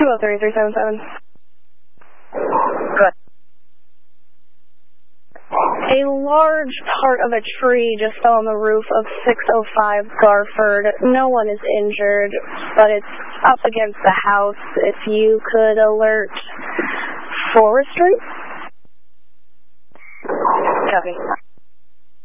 203-377. Good. A large part of a tree just fell on the roof of 605 Garford. No one is injured, but it's up against the house. If you could alert forestry. Copy.